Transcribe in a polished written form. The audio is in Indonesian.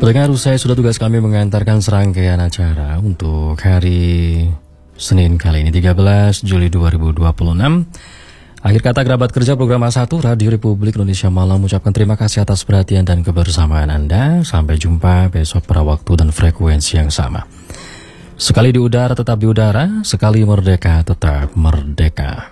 Pendengar, usai sudah tugas kami mengantarkan serangkaian acara untuk hari Senin kali ini 13 Juli 2026. Akhir kata kerabat kerja program A1 Radio Republik Indonesia Malam mengucapkan terima kasih atas perhatian dan kebersamaan Anda. Sampai jumpa besok pada waktu dan frekuensi yang sama. Sekali di udara tetap di udara, sekali merdeka tetap merdeka.